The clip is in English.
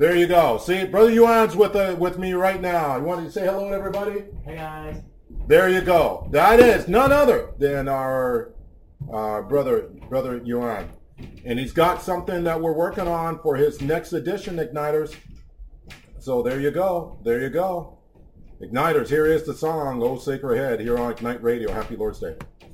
There you go. See, Brother Yuan's with me right now. You want to say hello to everybody? Hey guys. There you go. That is none other than our brother Yuan. And he's got something that we're working on for his next edition, Igniters. So there you go. There you go. Igniters, here is the song, "Oh Sacred Head," here on Ignite Radio. Happy Lord's Day.